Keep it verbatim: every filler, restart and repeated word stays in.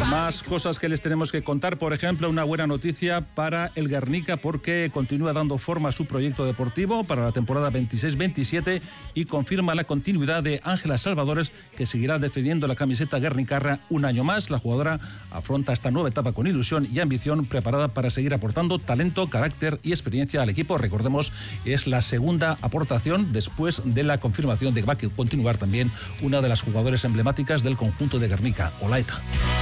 Más cosas que les tenemos que contar, por ejemplo, una buena noticia para el Guernica porque continúa dando forma a su proyecto deportivo para la temporada veintiséis veintisiete y confirma la continuidad de Ángela Salvadores, que seguirá defendiendo la camiseta guernicarra un año más. La jugadora afronta esta nueva etapa con ilusión y ambición, preparada para seguir aportando talento, carácter y experiencia al equipo. Recordemos, es la segunda aportación después de la confirmación de que va a continuar también una de las jugadoras emblemáticas del conjunto de Guernica, Olaeta.